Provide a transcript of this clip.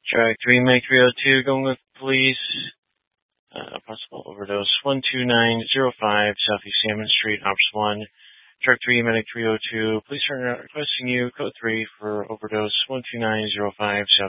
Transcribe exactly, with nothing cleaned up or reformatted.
Track three, Mike three oh two, going with police. Uh, possible overdose, one two nine zero five Southeast Salmon Street, Ops one. Track three, Medic three oh two, police are requesting you, code three for overdose, one two nine zero five Southeast